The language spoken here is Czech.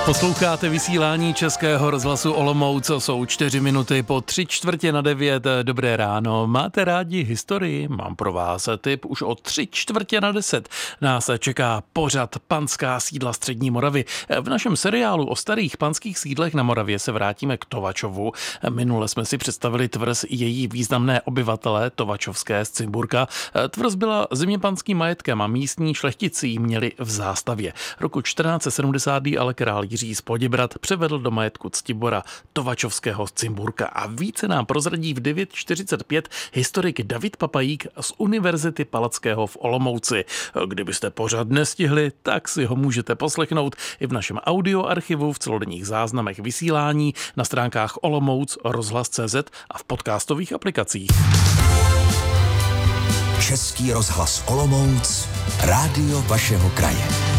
Posloucháte vysílání Českého rozhlasu Olomouc, jsou 4 minuty po 8:45. Dobré ráno. Máte rádi historii? Mám pro vás tip. Už o 9:45 nás čeká pořad Panská sídla střední Moravy. V našem seriálu o starých panských sídlech na Moravě se vrátíme k Tovačovu. Minule jsme si představili tvrz i její významné obyvatele Tovačovské z Cimburka. Tvrz byla zeměpanským majetkem a místní šlechtici ji měli v zástavě. Roku 1470 ale král Jiří z Poděbrad převedl do majetku Ctibora Tovačovského z Cimburka a více nám prozradí v 9:45 historik David Papajík z Univerzity Palackého v Olomouci. Kdybyste pořad nestihli, tak si ho můžete poslechnout i v našem audioarchivu, v celodenních záznamech vysílání, na stránkách Olomouc, rozhlas.cz a v podcastových aplikacích. Český rozhlas Olomouc, rádio vašeho kraje.